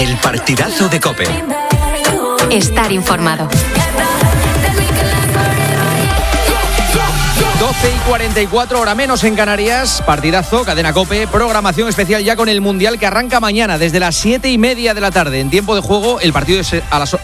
El partidazo de COPE. Estar informado. 12:44, hora menos en Canarias. Partidazo, cadena COPE, programación especial ya con el Mundial que arranca mañana desde las 7:30 de la tarde. En tiempo de juego, el partido es a las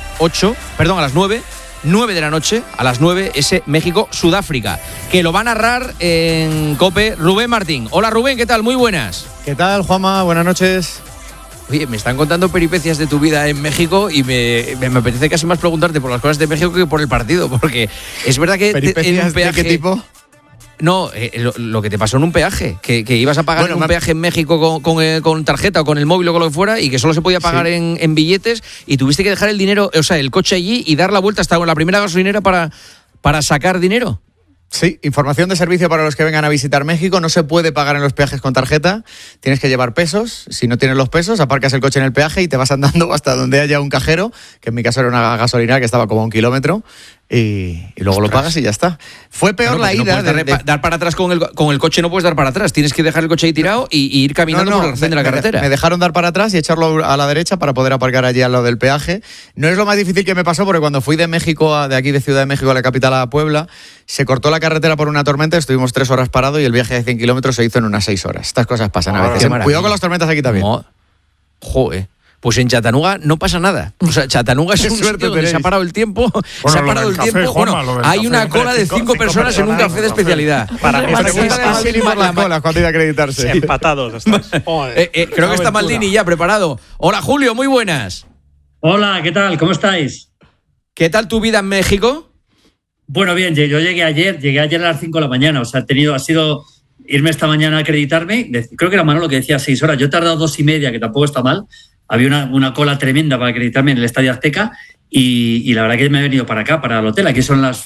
9 de la noche, a las 9, ese México-Sudáfrica, que lo va a narrar en COPE Rubén Martín. Hola Rubén, ¿qué tal? Muy buenas. ¿Qué tal, Juanma? Buenas noches. Oye, me están contando peripecias de tu vida en México y me apetece casi más preguntarte por las cosas de México que por el partido, porque es verdad que ¿Peripecias en un peaje, de qué tipo? No, lo que te pasó en un peaje, que ibas a pagar un peaje en México con tarjeta o con el móvil o con lo que fuera, y que solo se podía pagar en billetes, y tuviste que dejar el dinero, o sea, el coche allí y dar la vuelta hasta la primera gasolinera para sacar dinero. Sí, información de servicio para los que vengan a visitar México. No se puede pagar en los peajes con tarjeta. Tienes que llevar pesos. Si no tienes los pesos, aparcas el coche en el peaje y te vas andando hasta donde haya un cajero, que en mi caso era una gasolinera que estaba como a 1 kilómetro, y luego lo pagas y ya está. Fue peor la ida. No dar para atrás con el coche, no puedes dar para atrás. Tienes que dejar el coche ahí tirado y ir caminando por el arcén de la carretera. Me dejaron dar para atrás y echarlo a la derecha para poder aparcar allí al lado del peaje. No es lo más difícil que me pasó, porque cuando fui de México, de aquí de Ciudad de México a la capital, a Puebla, se cortó la carretera por una tormenta, estuvimos 3 horas parados y el viaje de 100 kilómetros se hizo en unas 6 horas. Estas cosas pasan a veces. Cuidado con las tormentas aquí también. Joder. Pues en Chattanooga no pasa nada. O sea, Chattanooga es un sitio donde se ha parado el tiempo. Bueno, se ha parado el café, tiempo. Juanma, Bueno, hay una cola de 5 personas en un café de especialidad. Para que se por las colas cuando hay que acreditarse. Empatados. Creo que está Maldini ya preparado. Hola, Julio, muy buenas. Hola, ¿qué tal? ¿Cómo estáis? ¿Qué tal tu vida en México? Bueno, bien, yo llegué ayer a las 5 de la mañana. O sea, ha sido irme esta mañana a acreditarme. Creo que era Manolo que decía 6 horas. Yo he tardado 2:30, que tampoco está mal. Había una cola tremenda para acreditarme en el Estadio Azteca y la verdad que me he venido para acá, para el hotel. Aquí son las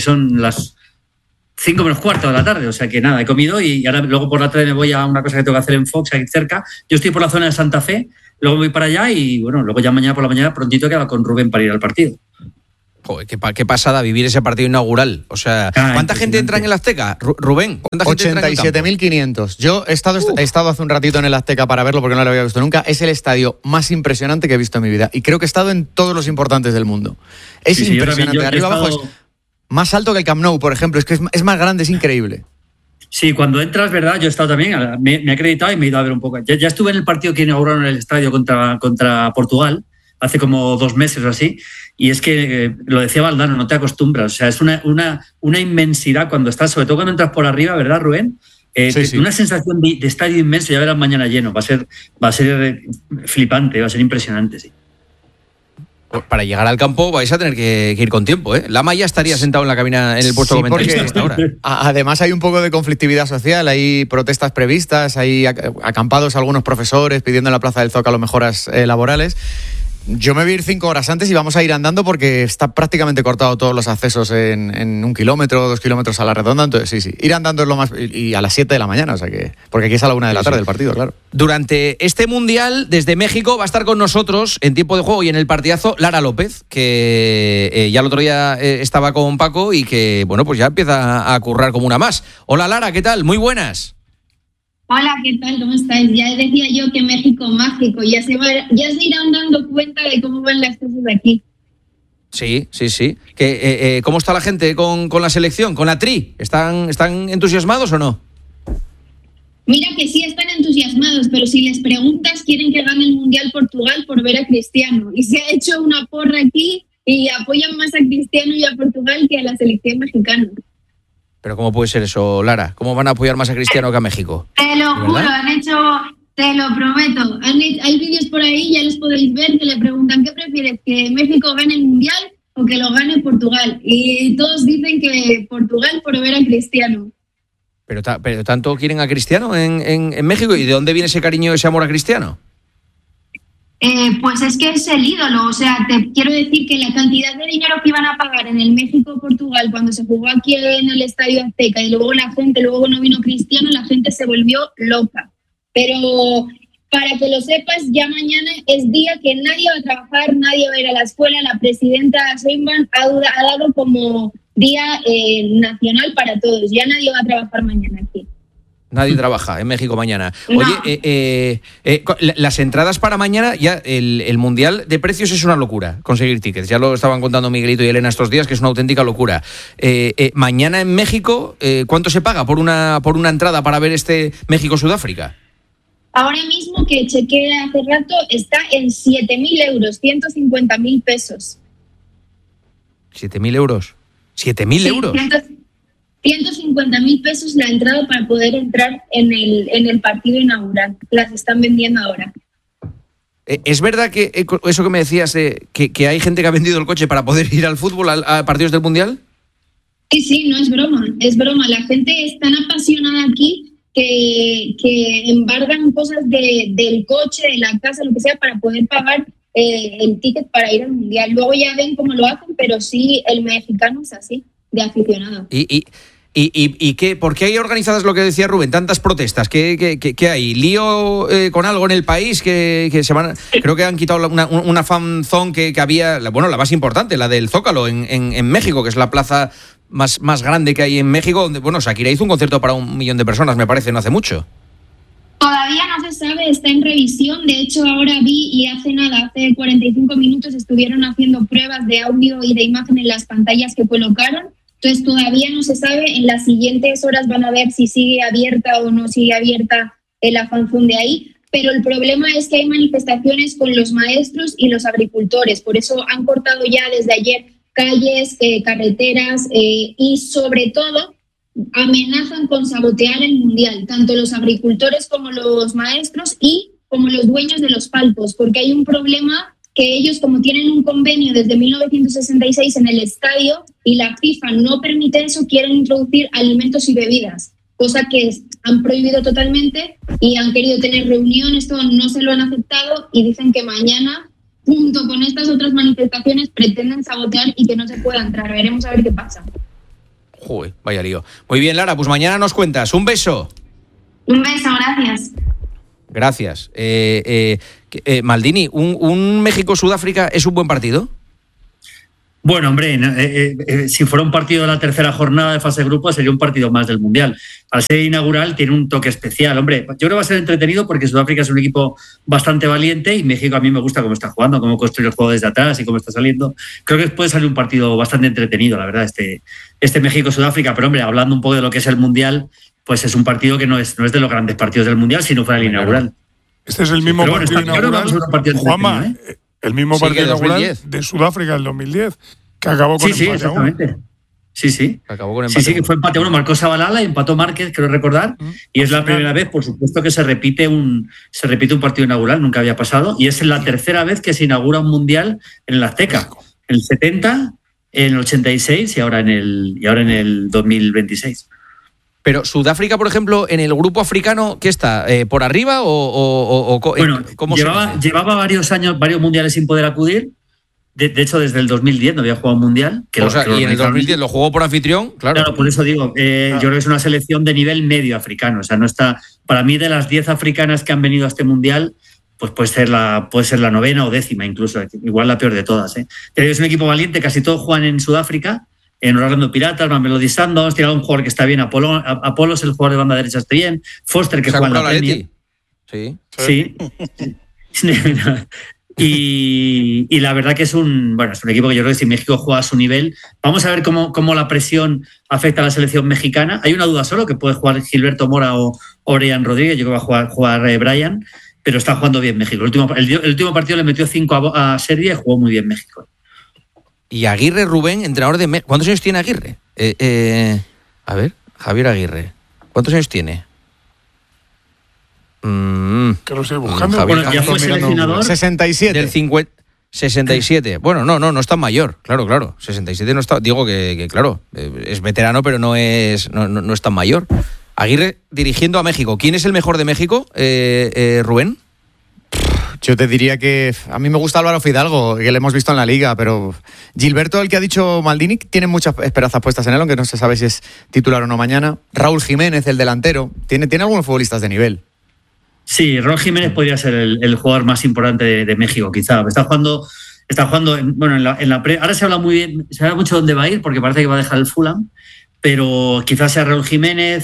5 menos cuarto de la tarde. O sea que nada, he comido y ahora luego por la tarde me voy a una cosa que tengo que hacer en Fox, aquí cerca. Yo estoy por la zona de Santa Fe, luego voy para allá y bueno, luego ya mañana por la mañana prontito queda con Rubén para ir al partido. Joder, qué pasada vivir ese partido inaugural. O sea, ¿cuánta gente entra en el Azteca? Rubén, ¿cuánta gente entra en el campo? 87.500. Yo he estado hace un ratito en el Azteca para verlo porque no lo había visto nunca. Es el estadio más impresionante que he visto en mi vida. Y creo que he estado en todos los importantes del mundo. Es impresionante. De arriba abajo es más alto que el Camp Nou, por ejemplo. Es que es más grande, es increíble. Sí, cuando entras, ¿verdad? Yo he estado también, me he acreditado y me he ido a ver un poco. Ya estuve en el partido que inauguraron el estadio contra Portugal, hace como 2 meses o así, y es que, lo decía Valdano, no te acostumbras. O sea, es una inmensidad cuando estás, sobre todo cuando entras por arriba, ¿verdad, Rubén? Sí. Una sensación de estadio inmenso, ya verás mañana lleno. Va a ser flipante, va a ser impresionante, sí. Para llegar al campo vais a tener que ir con tiempo, ¿eh? Lama ya estaría sentado en la cabina en el puesto comentarista hasta ahora. Además hay un poco de conflictividad social, hay protestas previstas, hay acampados algunos profesores pidiendo en la Plaza del Zócalo mejoras laborales. Yo me voy a ir 5 horas antes y vamos a ir andando porque está prácticamente cortado todos los accesos en 1 kilómetro, 2 kilómetros a la redonda. Entonces, sí. Ir andando es lo más. Y a las 7 de la mañana, o sea que. Porque aquí es a la 1 de la tarde el partido, claro. Durante este Mundial, desde México, va a estar con nosotros en tiempo de juego y en el partidazo Lara López, que ya el otro día estaba con Paco y que, bueno, pues ya empieza a currar como una más. Hola, Lara, ¿qué tal? Muy buenas. Hola, ¿qué tal? ¿Cómo estáis? Ya decía yo que México mágico, ya se irán dando cuenta de cómo van las cosas aquí. Sí. ¿Cómo está la gente con la selección, con la Tri? ¿Están entusiasmados o no? Mira que sí están entusiasmados, pero si les preguntas quieren que gane el Mundial Portugal por ver a Cristiano. Y se ha hecho una porra aquí y apoyan más a Cristiano y a Portugal que a la selección mexicana. ¿Pero cómo puede ser eso, Lara? ¿Cómo van a apoyar más a Cristiano que a México? Te lo juro, te lo prometo. Hay vídeos por ahí, ya los podéis ver, que le preguntan ¿qué prefieres? ¿Que México gane el Mundial o que lo gane Portugal? Y todos dicen que Portugal por ver a Cristiano. ¿Pero tanto quieren a Cristiano en México? ¿Y de dónde viene ese cariño, ese amor a Cristiano? Pues es que es el ídolo, o sea, te quiero decir que la cantidad de dinero que iban a pagar en el México-Portugal cuando se jugó aquí en el Estadio Azteca y luego luego no vino Cristiano, la gente se volvió loca. Pero para que lo sepas, ya mañana es día que nadie va a trabajar, nadie va a ir a la escuela. La presidenta Sheinbaum ha dado como día nacional para todos, ya nadie va a trabajar mañana aquí. Nadie trabaja en México mañana. No. Oye, las entradas para mañana, ya el Mundial de precios es una locura, conseguir tickets. Ya lo estaban contando Miguelito y Elena estos días, que es una auténtica locura. Mañana en México, ¿cuánto se paga por una entrada para ver este México-Sudáfrica? Ahora mismo, que chequeé hace rato, está en 7.000 euros, 150.000 pesos. ¿7.000 euros? ¿7.000 euros? 150.000 pesos la entrada para poder entrar en el partido inaugural. Las están vendiendo ahora. ¿Es verdad que eso que me decías, que hay gente que ha vendido el coche para poder ir al fútbol, a partidos del Mundial? Sí, no es broma, es broma. La gente es tan apasionada aquí que embargan cosas del coche, de la casa, lo que sea, para poder pagar el ticket para ir al Mundial. Luego ya ven cómo lo hacen, pero sí, el mexicano es así, de aficionado. ¿Y qué? ¿Por qué hay organizadas, lo que decía Rubén, tantas protestas? ¿Qué hay? ¿Lío con algo en el país? Que se van, creo que han quitado una fan zone que había, la más importante, la del Zócalo en México, que es la plaza más grande que hay en México, donde, Shakira hizo un concierto para 1 millón de personas, me parece, no hace mucho. Todavía no se sabe, está en revisión. De hecho, ahora vi y hace 45 minutos estuvieron haciendo pruebas de audio y de imagen en las pantallas que colocaron. Entonces todavía no se sabe, en las siguientes horas van a ver si sigue abierta o no sigue abierta la fanzone de ahí, pero el problema es que hay manifestaciones con los maestros y los agricultores, por eso han cortado ya desde ayer calles, carreteras y sobre todo amenazan con sabotear el Mundial, tanto los agricultores como los maestros y como los dueños de los palcos, porque hay un problema que ellos, como tienen un convenio desde 1966 en el estadio y la FIFA no permite eso, quieren introducir alimentos y bebidas, cosa que han prohibido totalmente y han querido tener reunión, esto no se lo han aceptado y dicen que mañana, junto con estas otras manifestaciones, pretenden sabotear y que no se pueda entrar. Veremos a ver qué pasa. Joder, vaya lío. Muy bien, Lara, pues mañana nos cuentas. Un beso. Un beso, gracias. Gracias. Maldini, ¿un México-Sudáfrica es un buen partido? Bueno, hombre, si fuera un partido de la tercera jornada de fase de grupo, sería un partido más del Mundial. Al ser inaugural tiene un toque especial. Hombre, yo creo que va a ser entretenido porque Sudáfrica es un equipo bastante valiente y México a mí me gusta cómo está jugando, cómo construye el juego desde atrás y cómo está saliendo. Creo que puede salir un partido bastante entretenido, la verdad, este México-Sudáfrica. Pero, hombre, hablando un poco de lo que es el Mundial, pues es un partido que no es de los grandes partidos del Mundial, si no fuera el inaugural. Este es el mismo partido inaugural, Juanma, el mismo partido inaugural de Sudáfrica del 2010, que acabó con empate a 1. Sí. Acabó con empate sí, que fue empate a 1. Marcó Zabalala y empató Márquez, creo recordar. Y es la primera vez, por supuesto, que se repite un partido inaugural, nunca había pasado. Y es la tercera vez que se inaugura un mundial en el Azteca. En el 70, en el 86 y ahora en el 2026. Pero Sudáfrica, por ejemplo, en el grupo africano, ¿qué está? ¿Por arriba o bueno, cómo llevaba varios años, varios mundiales sin poder acudir. De hecho, desde el 2010 no había jugado un mundial. Y en el 2010 lo jugó por anfitrión, claro. Claro, por eso digo, yo creo que es una selección de nivel medio africano. O sea, no está. Para mí, de las 10 africanas que han venido a este mundial, pues puede ser la 9ª o 10ª, incluso. Igual la peor de todas. Es un equipo valiente, casi todos juegan en Sudáfrica. En Orlando Piratas, Mamelodi Sundowns, tirado un jugador que está bien, Apolos, el jugador de banda derecha está bien, Foster, que juega en la Premier. Sí. Y la verdad que es un equipo que yo creo que si México juega a su nivel, vamos a ver cómo la presión afecta a la selección mexicana. Hay una duda solo, que puede jugar Gilberto Mora o Brian Rodríguez, yo creo que va a jugar Brian, pero está jugando bien México. El último partido le metió 5 a Serbia y jugó muy bien México. Y Aguirre Rubén, entrenador de México. ¿Cuántos años tiene Aguirre? A ver, Javier Aguirre. ¿Cuántos años tiene? Que lo estoy buscando. Bueno, ya fue seleccionador. 67. Del 50, 67. Bueno, no es tan mayor. Claro. 67 no está. Digo que claro, es veterano, pero no es tan mayor. Aguirre dirigiendo a México. ¿Quién es el mejor de México, Rubén? Yo te diría que a mí me gusta Álvaro Fidalgo, que le hemos visto en la Liga, pero Gilberto, el que ha dicho Maldini, tiene muchas esperanzas puestas en él, aunque no se sabe si es titular o no mañana. Raúl Jiménez, el delantero, tiene algunos futbolistas de nivel. Sí, Raúl Jiménez podría ser el jugador más importante de México, quizá. Está jugando bueno, en la ahora se habla muy bien, se habla mucho de dónde va a ir, porque parece que va a dejar el Fulham, pero quizás sea Raúl Jiménez.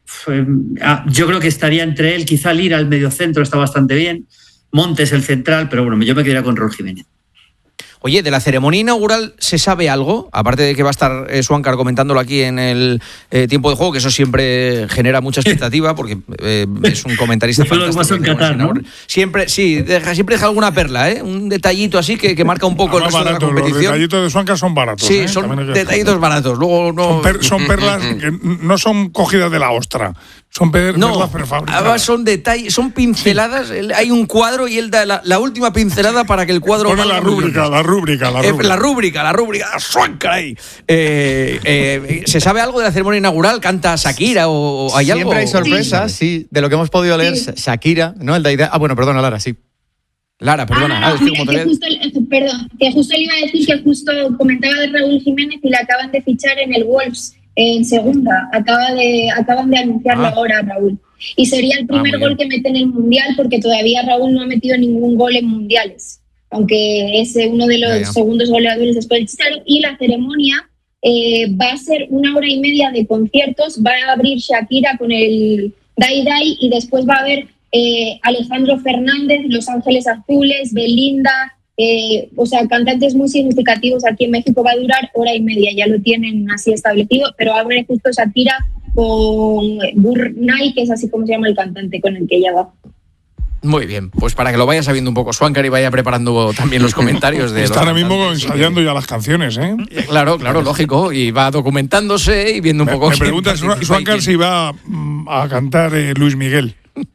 Yo creo que estaría entre él, quizá Lira, el mediocentro, está bastante bien. Montes, el central, pero bueno, yo me quedaría con Raúl Jiménez. Oye, ¿de la ceremonia inaugural se sabe algo? Aparte de que va a estar Swankar comentándolo aquí en el tiempo de juego, que eso siempre genera mucha expectativa, porque es un comentarista fantástico. En Qatar, ¿no? Siempre deja alguna perla, un detallito así que marca un poco el resto de la competición. Los detallitos de Swankar son baratos. Sí, son detallitos baratos. Luego no... son perlas que no son cogidas de la ostra. Son perlas prefabricadas. Son detalles, son pinceladas. Hay un cuadro y él da la última pincelada para que el cuadro... Pone la rúbrica. La rúbrica, Swankar ahí. ¿Se sabe algo de la ceremonia inaugural? ¿Canta Shakira o hay algo? Siempre hay sorpresas, sí. De lo que hemos podido leer, Shakira, ¿no? El de bueno, perdona, Lara, sí. Lara, perdona. Que justo le iba a decir que justo comentaba de Raúl Jiménez y le acaban de fichar en el Wolves en segunda. Acaban de anunciarlo ahora, Raúl. Y sería el primer gol que mete en el Mundial, porque todavía Raúl no ha metido ningún gol en mundiales, aunque es uno de los segundos goleadores después del Chicharo. Y la ceremonia va a ser 1 hora y media de conciertos. Va a abrir Shakira con el Dai Dai y después va a haber Alejandro Fernández, Los Ángeles Azules, Belinda, cantantes muy significativos aquí en México. Va a durar 1 hora y media, ya lo tienen así establecido, pero abre justo Shakira con Burnay, que es así como se llama el cantante con el que ella va. Muy bien, pues para que lo vaya sabiendo un poco Swankar y vaya preparando también los comentarios de... Está ahora mismo ensayando ya las canciones, ¿eh? Claro, lógico, y va documentándose y viendo un poco... Me pregunta Swankar si va a cantar Luis Miguel.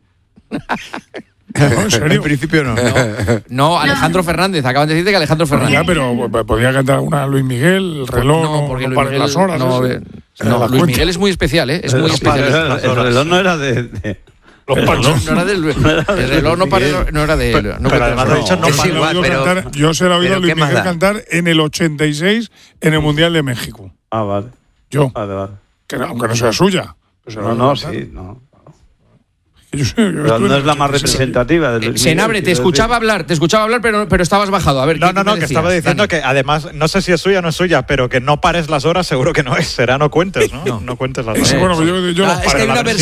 ¿No? ¿En serio? En principio no, Alejandro Fernández, acaban de decirte que Alejandro Fernández. Ya, pero podría cantar una Luis Miguel, el reloj, porque no paren las horas. Luis Miguel es muy especial, ¿eh? Es muy especial. El reloj no era de... El reloj no era de él. Pero además lo he dicho, yo se lo he oído a Luis Miguel cantar en el 86 en el Mundial de México. Ah, vale. Yo. Vale. Aunque no sea suya. No. Pero no es la más representativa. Senabre, te escuchaba hablar, pero estabas bajado. A ver, No, que estaba diciendo que además, no sé si es suya o no es suya, pero que no pares las horas seguro que no es. Será no cuentes, ¿no? No cuentes las horas. Bueno, yo es que hay una